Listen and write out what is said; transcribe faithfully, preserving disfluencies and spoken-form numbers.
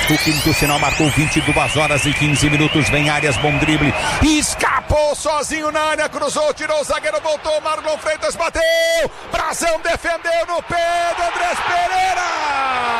O quinto sinal marcou vinte e duas horas e quinze minutos. Vem Arias, bom drible. Escapou sozinho na área, cruzou, tirou o zagueiro, voltou. Marlon Freitas bateu. Brazão defendeu no pé do Andrés Pereira.